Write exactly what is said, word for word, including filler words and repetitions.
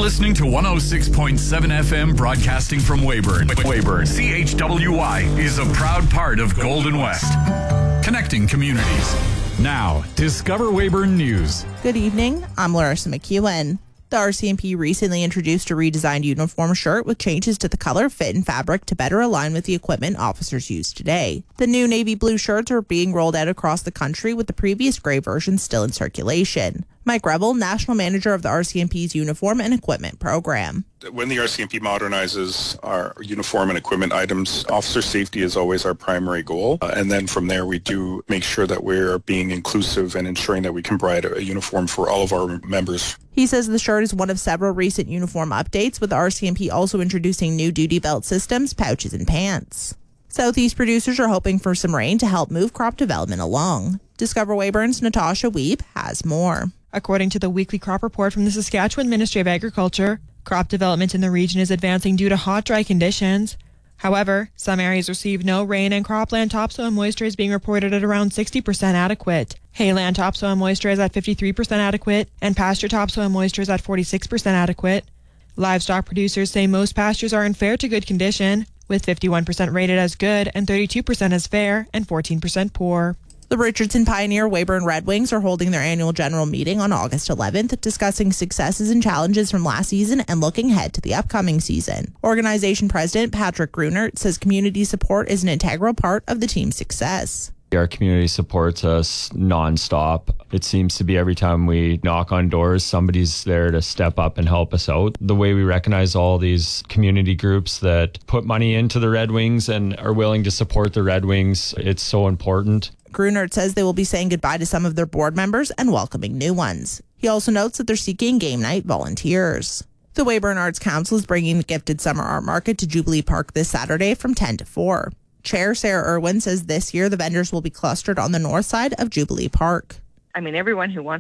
listening to one oh six point seven F M broadcasting from Weyburn. Weyburn, C H W Y, is a proud part of Golden West. Connecting communities. Now, Discover Weyburn News. Good evening, I'm Larissa McEwen. The R C M P recently introduced a redesigned uniform shirt with changes to the color, fit, and fabric to better align with the equipment officers use today. The new navy blue shirts are being rolled out across the country, with the previous gray version still in circulation. Mike Revel, National Manager of the R C M P's Uniform and Equipment Program. When the R C M P modernizes our uniform and equipment items, officer safety is always our primary goal. Uh, and then from there, we do make sure that we're being inclusive and ensuring that we can provide a uniform for all of our members. He says the shirt is one of several recent uniform updates, with the R C M P also introducing new duty belt systems, pouches, and pants. Southeast producers are hoping for some rain to help move crop development along. Discover Weyburn's Natasha Weeb has more. According to the weekly crop report from the Saskatchewan Ministry of Agriculture, crop development in the region is advancing due to hot, dry conditions. However, some areas receive no rain, and cropland topsoil moisture is being reported at around sixty percent adequate. Hayland topsoil moisture is at fifty-three percent adequate, and pasture topsoil moisture is at forty-six percent adequate. Livestock producers say most pastures are in fair to good condition, with fifty-one percent rated as good and thirty-two percent as fair and fourteen percent poor. The Richardson Pioneer Weyburn Red Wings are holding their annual general meeting on August eleventh, discussing successes and challenges from last season and looking ahead to the upcoming season. Organization President Patrick Grunert says community support is an integral part of the team's success. Our community supports us nonstop. It seems to be every time we knock on doors, somebody's there to step up and help us out. The way we recognize all these community groups that put money into the Red Wings and are willing to support the Red Wings, it's so important. Grunert says they will be saying goodbye to some of their board members and welcoming new ones. He also notes that they're seeking game night volunteers. The Weyburn Arts Council is bringing the Gifted Summer Art Market to Jubilee Park this Saturday from ten to four. Chair Sarah Irwin says this year the vendors will be clustered on the north side of Jubilee Park. I mean, everyone who wants